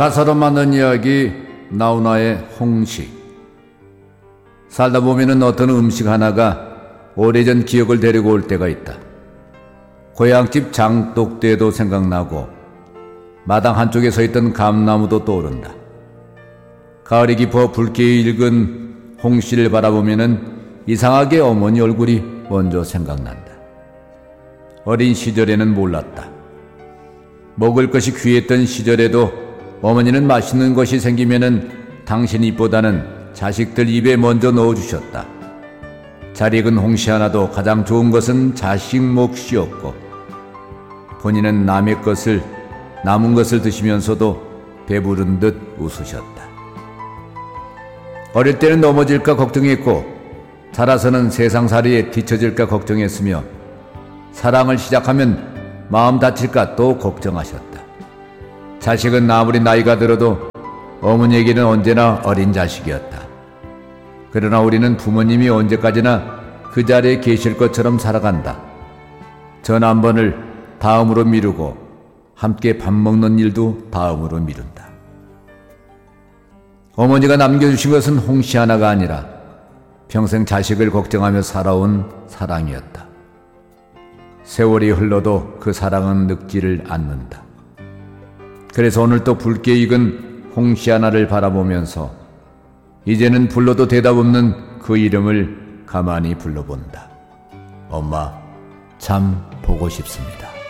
가사로 만든 이야기 나훈아의 홍시. 살다 보면은 어떤 음식 하나가 오래전 기억을 데리고 올 때가 있다. 고향집 장독대도 생각나고 마당 한쪽에 서 있던 감나무도 떠오른다. 가을이 깊어 붉게 익은 홍시를 바라보면은 이상하게 어머니 얼굴이 먼저 생각난다. 어린 시절에는 몰랐다. 먹을 것이 귀했던 시절에도 어머니는 맛있는 것이 생기면은 당신 입보다는 자식들 입에 먼저 넣어주셨다. 잘 익은 홍시 하나도 가장 좋은 것은 자식 몫이었고 본인은 남의 것을 남은 것을 드시면서도 배부른 듯 웃으셨다. 어릴 때는 넘어질까 걱정했고 자라서는 세상살이에 뒤처질까 걱정했으며 사랑을 시작하면 마음 다칠까 또 걱정하셨다. 자식은 아무리 나이가 들어도 어머니에게는 언제나 어린 자식이었다. 그러나 우리는 부모님이 언제까지나 그 자리에 계실 것처럼 살아간다. 전화 한 번을 다음으로 미루고 함께 밥 먹는 일도 다음으로 미룬다. 어머니가 남겨주신 것은 홍시 하나가 아니라 평생 자식을 걱정하며 살아온 사랑이었다. 세월이 흘러도 그 사랑은 늙지를 않는다. 그래서 오늘 또 붉게 익은 홍시 하나를 바라보면서 이제는 불러도 대답 없는 그 이름을 가만히 불러본다. 엄마, 참 보고 싶습니다.